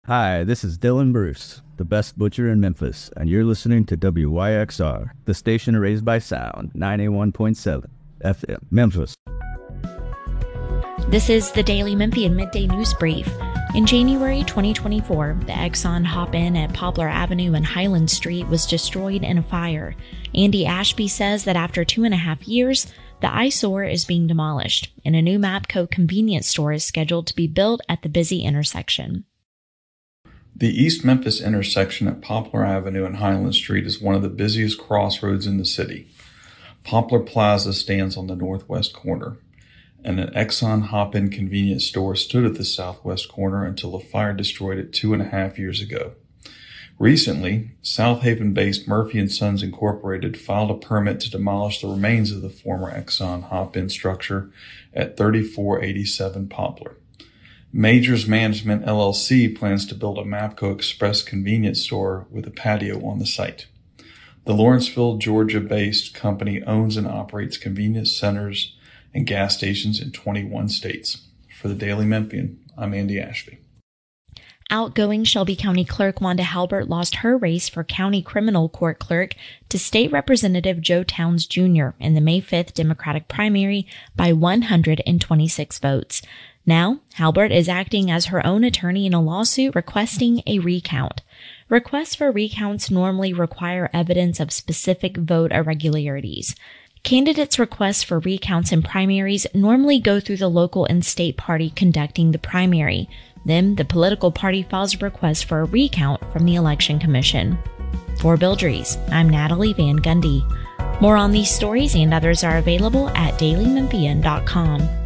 Hi, this is Dylan Bruce, the best butcher in Memphis, and you're listening to WYXR, the station raised by sound, 91.7 FM, Memphis. This is the Daily Memphian Midday News Brief. In January 2024, the Exxon Hop-In at Poplar Avenue and Highland Street was destroyed in a fire. Andy Ashby says that after 2.5 years, the eyesore is being demolished, and a new Mapco convenience store is scheduled to be built at the busy intersection. The East Memphis intersection at Poplar Avenue and Highland Street is one of the busiest crossroads in the city. Poplar Plaza stands on the northwest corner, and an Exxon Hop-In convenience store stood at the southwest corner until a fire destroyed it 2.5 years ago. Recently, South Haven-based Murphy & Sons Incorporated filed a permit to demolish the remains of the former Exxon Hop-In structure at 3487 Poplar. Majors Management LLC plans to build a Mapco Express convenience store with a patio on the site. The Lawrenceville, Georgia-based company owns and operates convenience centers and gas stations in 21 states. For the Daily Memphian, I'm Andy Ashby. Outgoing Shelby County Clerk Wanda Halbert lost her race for County Criminal Court Clerk to State Representative Joe Towns Jr. in the May 5th Democratic primary by 126 votes. Now, Halbert is acting as her own attorney in a lawsuit requesting a recount. Requests for recounts normally require evidence of specific vote irregularities. Candidates' requests for recounts in primaries normally go through the local and state party conducting the primary. Then, the political party files a request for a recount from the Election Commission. For Bill Dries, I'm Natalie Van Gundy. More on these stories and others are available at dailymemphian.com.